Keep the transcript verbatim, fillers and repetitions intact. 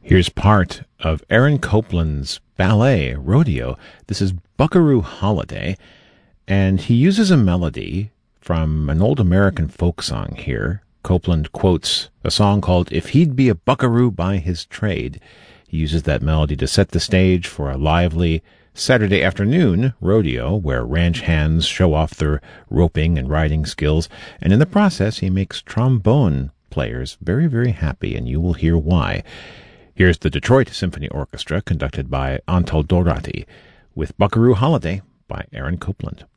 Here's part of Aaron Copland's ballet, Rodeo. This is Buckaroo Holiday, and he uses a melody from an old American folk song here. Copland quotes a song called If He'd Be a Buckaroo by His Trade. He uses that melody to set the stage for a lively Saturday afternoon rodeo where ranch hands show off their roping and riding skills, and in the process he makes trombone players very, very happy, and you will hear why. Here's the Detroit Symphony Orchestra, conducted by Antal Dorati, with Buckaroo Holiday by Aaron Copland.